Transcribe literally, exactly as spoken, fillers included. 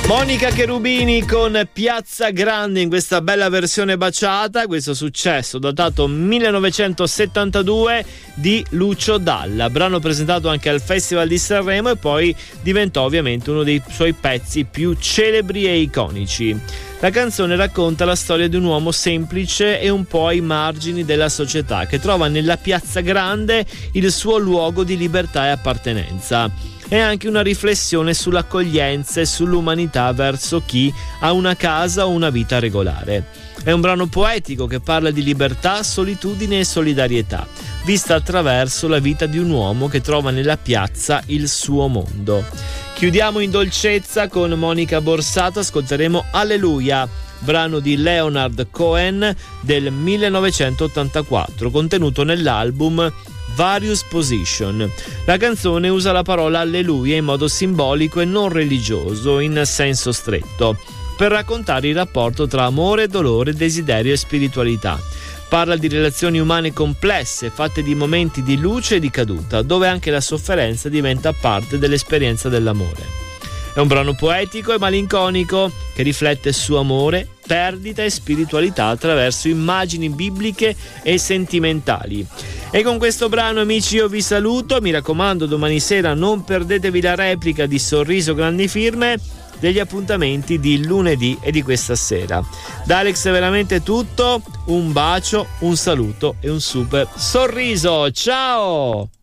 Monica Cherubini con Piazza Grande in questa bella versione baciata. Questo successo datato millenovecentosettantadue di Lucio Dalla, brano presentato anche al Festival di Sanremo e poi diventò ovviamente uno dei suoi pezzi più celebri e iconici. La canzone racconta la storia di un uomo semplice e un po' ai margini della società che trova nella Piazza Grande il suo luogo di libertà e appartenenza. È anche una riflessione sull'accoglienza e sull'umanità verso chi ha una casa o una vita regolare. È un brano poetico che parla di libertà, solitudine e solidarietà, vista attraverso la vita di un uomo che trova nella piazza il suo mondo. Chiudiamo in dolcezza con Monica Borsato, ascolteremo Alleluia, brano di Leonard Cohen del millenovecentottantaquattro, contenuto nell'album Various Position. La canzone usa la parola alleluia in modo simbolico e non religioso in senso stretto, per raccontare il rapporto tra amore, dolore, desiderio e spiritualità. Parla di relazioni umane complesse, fatte di momenti di luce e di caduta, dove anche la sofferenza diventa parte dell'esperienza dell'amore. È un brano poetico e malinconico che riflette su amore, perdita e spiritualità attraverso immagini bibliche e sentimentali. E con questo brano, amici, io vi saluto. Mi raccomando, domani sera non perdetevi la replica di Sorriso Grandi Firme degli appuntamenti di lunedì e di questa sera. Da Alex è veramente tutto. Un bacio, un saluto e un super sorriso. Ciao!